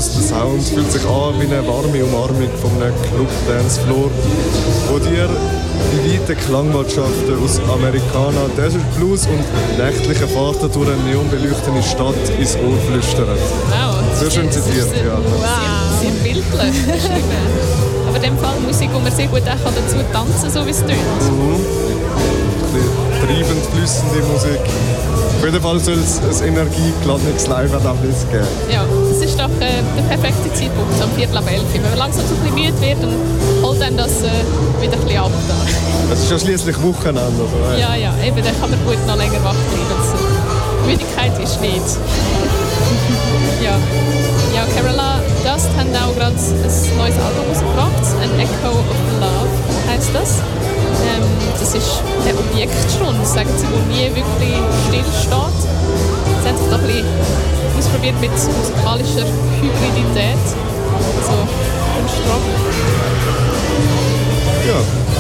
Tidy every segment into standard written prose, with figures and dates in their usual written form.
Blues. Der Sound fühlt sich an wie eine warme Umarmung von einem Club-Dancefloor, wo dir die weiten Klanglandschaften aus Americana, Desert Blues und nächtlichen Fahrten durch eine neonbeleuchtete Stadt ins Ohr flüstern. Wow. Sehr schön zitiert, ja. Wow. Sehr bildlich beschrieben. Aber in dem Fall Musik, wo man sehr gut auch dazu tanzen kann, so wie es tönt. Treibend, flüssende Musik. Auf jeden Fall soll es ein energiegeladenes Live-Erlebnis geben. Ja, das ist doch der perfekte Zeitpunkt, so um 10:45. Wenn man langsam so ein bisschen müde wird, dann holt dann das wieder ein bisschen ab. Es ist ja schliesslich Wochenende. Also, ja, eben, dann kann man gut noch länger wach bleiben. Müdigkeit ist nicht. Ja, Kerala Dust haben auch gerade ein neues Album rausgebracht. An Echo of Love heisst das. Das ist ein Objektstrunz, sagen sie, wo nie wirklich stillsteht. Sie haben sich da ein bisschen ausprobiert mit musikalischer Hybridität. Also Kunstrock. Ja.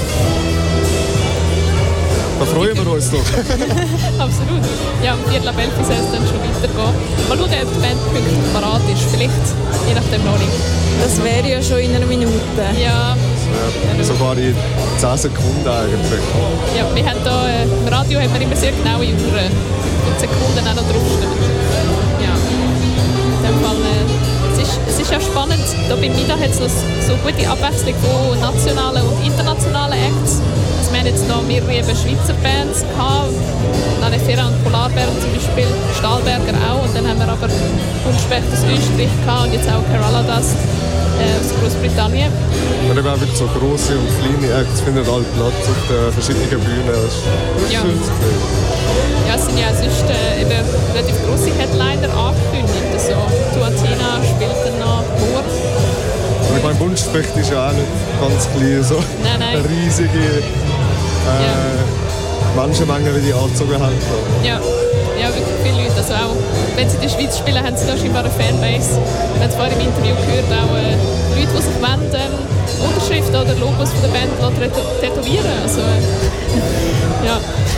Da freuen wir uns doch. Absolut. Ja, um 10:11 soll es dann schon weitergehen. Mal schauen, ob die Band pünktlich parat ist. Vielleicht, je nachdem noch nicht. Das wäre ja schon in einer Minute. Ja. Sogar in 10 Sekunden eigentlich. Ja, wir haben da, im Radio haben wir immer sehr genaue Uhren. Und Sekunden auch noch draufstehen. Ja. In dem Fall, es ist ja spannend. Da bei Mida hat es so gute Abwechslung von nationalen und internationalen Acts. Wir haben jetzt noch mehrere Schweizer Bands gehabt, Nanefera und Polarbären zum Beispiel, Stahlberger auch, und dann haben wir aber Buntspecht aus Österreich gehabt und jetzt auch Kerala Dust aus Großbritannien. Und eben auch wirklich so grosse und kleine Acts finden alle Platz auf den verschiedenen Bühnen. Das ist schön zu sehen. Ja, es sind ja sonst eben relativ grosse Headliner angekündigt. Also Tuatina spielt dann noch vor. Und ich meine, Buntspecht ist ja auch nicht ganz klein, so nein. eine riesige Menschenmenge, wie die angezogen haben. Ja, wirklich viele Leute. Also auch wenn sie in der Schweiz spielen, haben sie da scheinbar eine Fanbase. Wir haben vorhin im Interview gehört, auch Leute, die sich Unterschriften oder Logos von der Band tätowieren. Also, ja.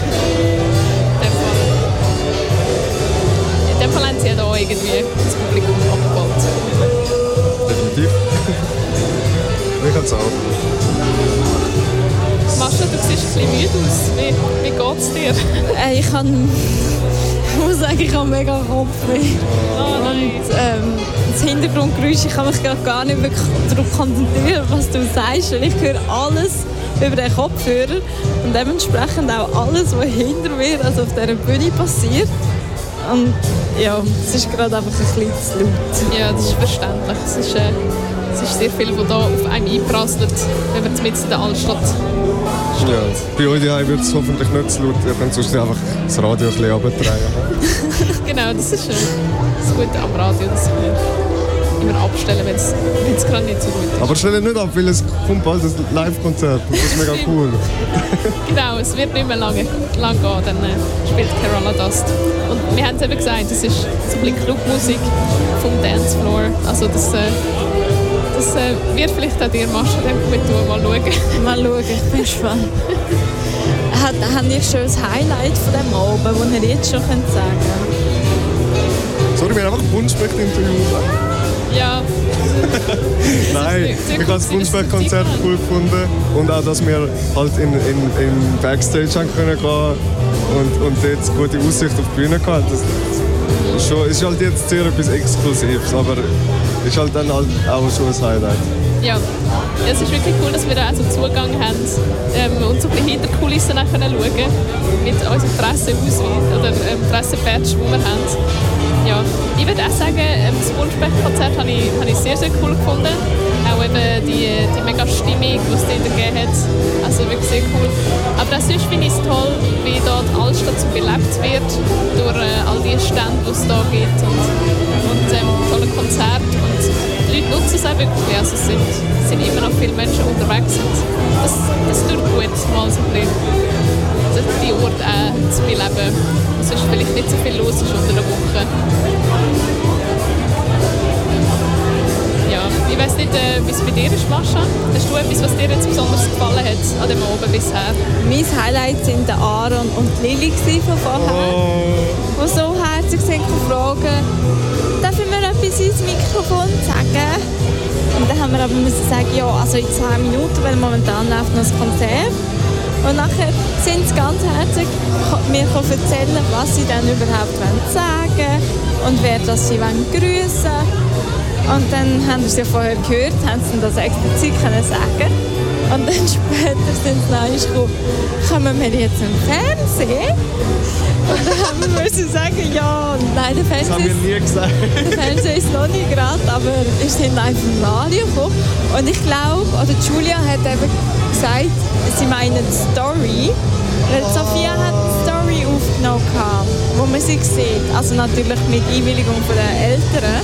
In dem Fall haben sie ja da irgendwie das Publikum abgeholt. Definitiv. Ich kann es auch. Mascha, du siehst ein bisschen müde aus. Wie geht es dir? Ich muss sagen, ich habe mega Kopfweh. Oh nein. Und das Hintergrundgeräusch, ich kann mich gar nicht wirklich darauf konzentrieren, was du sagst. Weil ich höre alles über den Kopfhörer und dementsprechend auch alles, was hinter mir, also auf dieser Bühne passiert. Und ja, es ist gerade einfach ein bisschen zu laut. Ja, das ist verständlich. Es ist sehr viel, das hier auf einem einprasselt, wenn man mitten in der Altstadt steht. Ja, bei euch daheim wird es hoffentlich nicht zu laut. Ihr könnt sonst einfach das Radio ein bisschen runtertreiben. Genau, das ist das Gute am Radio, dass wir immer abstellen, wenn es gerade nicht so gut ist. Aber stell nicht ab, weil es kommt bald ein Live-Konzert. Das ist mega cool. Genau, es wird nicht mehr lange gehen, dann spielt Kerala Dust. Und wir haben es eben gesagt, das ist so ein bisschen Clubmusik vom Dancefloor. Also das wird vielleicht auch dir, Mascha, dann gut tun. Mal schauen. Mal schauen, ich bin gespannt. Habt ihr schon ein Highlight von diesem Abend, das ihr jetzt schon sagen könnt? Sorry, wir haben einfach Buntspecht interviewt. Ja. Nein, ich habe das Buntspecht-Konzert cool gefunden. Und auch, dass wir halt in Backstage gehen können und dort gute Aussicht auf die Bühne hatten. Das ist halt jetzt sehr etwas Exklusives, aber ist halt dann halt auch schon ein Highlight. Ja, es ist wirklich cool, dass wir da also Zugang haben und so ein bisschen hinter die Kulissen schauen können mit unserem Presseausweis oder Pressebadge, das wir haben. Ja, ich würde auch sagen, das Buntspecht-Konzert habe ich sehr, sehr cool gefunden. Auch eben die mega Stimmung, die es dort gegeben hat. Also wirklich sehr cool. Aber auch sonst finde ich es toll, wie da die Altstadt so belebt wird durch all die Stände, die es da gibt und tolle Konzerte. Und die Leute nutzen es auch wirklich. Also es sind immer noch viele Menschen unterwegs. Und das tut gut, mal so ein bisschen die Orte zu beleben. Sonst vielleicht nicht so viel los ist unter der Woche. Ja, ich weiss nicht, wie es bei dir ist, Mascha. Hast du etwas, was dir jetzt besonders gefallen hat an dem Abend bisher? Mein Highlight waren der Aaron und Lili von vorher, die so herzlich sind, fragen, darf ich mir etwas ins Mikrofon sagen? wir aber müssen sagen, ja, also in 10 Minuten, weil momentan läuft noch das Konzert. Und nachher sind sie ganz herzig mir erzählen, was sie dann überhaupt sagen wollen und wer das sie grüßen wollen. Und dann haben sie es ja vorher gehört, haben sie das explizit sagen. Und dann später sind sie dann gekommen, kommen wir jetzt im Fernsehen? Und dann haben wir müssen sagen, ja, nein, der Fernseher, das haben wir nie gesagt. Der Fernseher ist noch nicht gerade, aber wir sind einfach im Radio gekommen. Und ich glaube, oder Julia hat eben gesagt, sie meinen Story, weil Sophia hat eine Story aufgenommen, wo man sie sieht. Also natürlich mit Einwilligung der Eltern.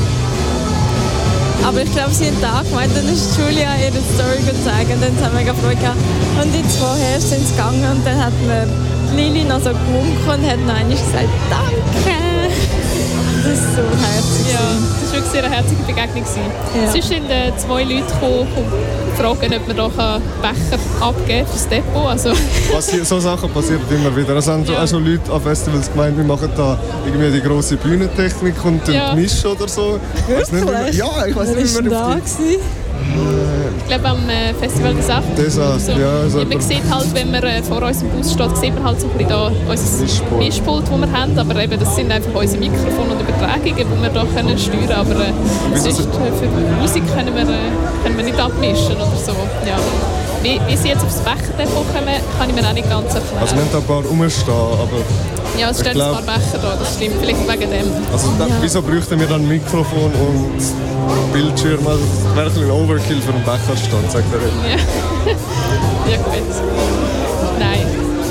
Aber ich glaube, sie haben da gemeint, dann ist Julia ihre Story gezeigt und dann haben wir gefreut. Und jetzt vorher sind sie gegangen und dann hat mir Lili noch so gewunken und hat noch einmal gesagt, danke. Das ist so herzig. Ja, das war wirklich eine herzige Begegnung. Ja. Sonst sind 2 Leute gekommen und fragen, ob man da Becher abgeben kann für das Depot. Also. So Sachen passieren immer wieder. Es haben auch schon Leute an Festivals gemeint, wir machen da irgendwie die grosse Bühnentechnik und mischen oder so. Wirklich? Ja, ich weiß nicht, wie wir da die... Ich glaube am Festival des Acht. So. Ja, man sieht halt, wenn man vor unserem Bus steht, sieht man halt so ein bisschen da unser Mischpult, das wir haben. Aber eben, das sind einfach unsere Mikrofone und Übertragungen, die wir da können steuern können. Aber sonst, für Musik können wir nicht abmischen oder so. Ja. Wie sie jetzt aufs Becherdepot kommen, kann ich mir auch nicht ganz erklären. Also wir haben da ein paar rumstehen, aber... Ja, es stehen ein paar Becher da, das stimmt, vielleicht wegen dem. Also wieso bräuchten wir dann Mikrofon und Bildschirm? Also das wäre ein bisschen Overkill für einen Becherstand, sagt er. Ja. Ja gut. Nein.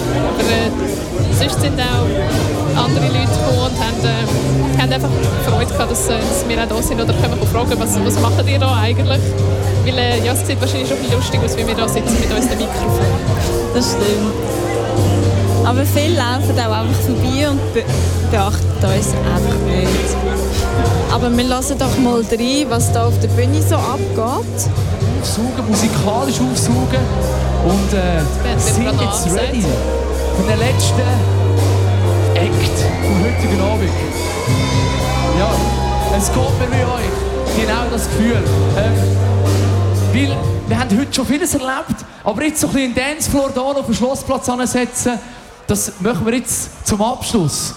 Aber sonst sind auch andere Leute gekommen und haben einfach Freude gehabt, dass wir auch da sind oder können fragen, was macht ihr da eigentlich? Weil ja, es sieht wahrscheinlich schon ein bisschen lustig aus, wie wir da sitzen mit unserem Mikrofon. Das stimmt. Aber viele laufen auch einfach vorbei und beachten uns einfach nicht. Aber wir hören doch mal rein, was da auf der Bühne so abgeht. Aufsaugen, musikalisch aufsaugen und sind jetzt ready für den letzten Act vom heutigen Abend. Ja, es geht mir wie euch genau das Gefühl. Weil wir haben heute schon vieles erlebt, aber jetzt so ein bisschen den Dancefloor hier auf den Schlossplatz ansetzen, das machen wir jetzt zum Abschluss.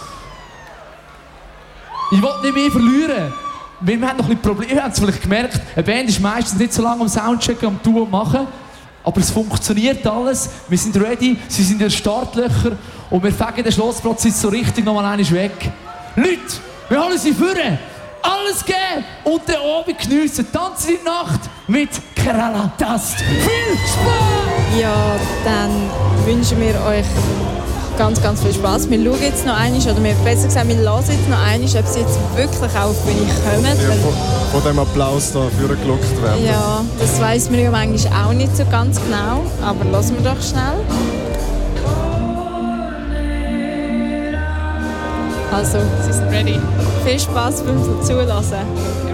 Ich will nicht mehr verlieren, weil wir haben noch ein bisschen Probleme. Ihr habt es vielleicht gemerkt, eine Band ist meistens nicht so lange am Soundchecken, am Tun und Machen. Aber es funktioniert alles, wir sind ready, sie sind in den Startlöchern und wir fegen den Schlossplatz jetzt so richtig nochmal einmal weg. Leute, wir holen sie vorne, alles geben und den Abend geniessen. Tanzen die Nacht mit Kerala Dust. Viel Spaß! Ja, dann wünschen wir euch ganz, ganz viel Spaß. Wir schauen jetzt noch einmal, oder besser gesagt, wir hören jetzt noch einmal, ob sie jetzt wirklich auf die Bühne kommen. Ja, von dem Applaus da vorgelockt werden. Ja, das weiss man ja manchmal auch nicht so ganz genau, aber hören wir doch schnell. Also, sie sind ready. Viel Spaß beim Zulassen.